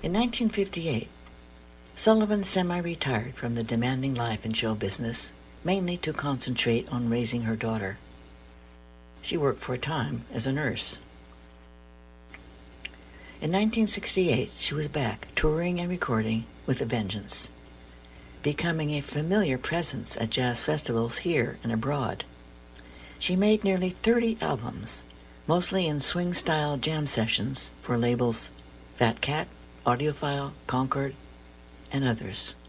In 1958, Sullivan semi-retired from the demanding life in show business, mainly to concentrate on raising her daughter. She worked for a time as a nurse. In 1968, she was back, touring and recording with a vengeance, becoming a familiar presence at jazz festivals here and abroad. She made nearly 30 albums, mostly in swing-style jam sessions for labels Fat Cat, Audiophile, Concord, and others.